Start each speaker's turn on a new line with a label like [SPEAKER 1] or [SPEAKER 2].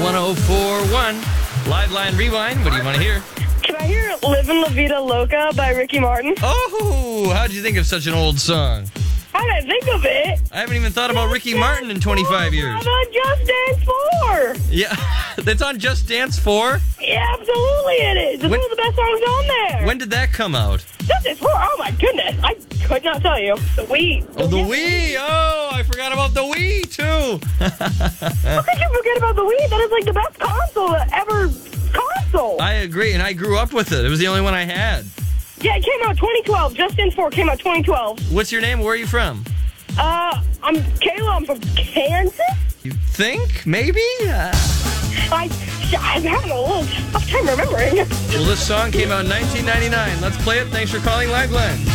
[SPEAKER 1] 1041. Live line rewind. What do you want to hear?
[SPEAKER 2] Can I hear Livin' La Vida Loca by Ricky Martin?
[SPEAKER 1] Oh, how'd you think of such an old song?
[SPEAKER 2] How did I think of it?
[SPEAKER 1] I haven't even thought about Ricky Martin in 25 years.
[SPEAKER 2] I'm on Just Dance 4.
[SPEAKER 1] Yeah, that's on Just Dance 4?
[SPEAKER 2] Yeah, absolutely it is. It's one of the best songs on there.
[SPEAKER 1] When did that come out?
[SPEAKER 2] Just Dance 4? Oh, my goodness. I could not tell you. The Wii.
[SPEAKER 1] Oh, the Wii. Oh, I forgot about the Wii, too.
[SPEAKER 2] How could you forget about the Wii? That is like the best console ever console.
[SPEAKER 1] I agree, and I grew up with it. It was the only one I had.
[SPEAKER 2] Yeah, it came out 2012. Just Dance 4 came out 2012.
[SPEAKER 1] What's your name? Where are you from?
[SPEAKER 2] I'm Kayla. I'm from Kansas.
[SPEAKER 1] You think? Maybe?
[SPEAKER 2] I'm having a little tough time remembering.
[SPEAKER 1] Well, this song came out in 1999. Let's play it. Thanks for calling Liveline.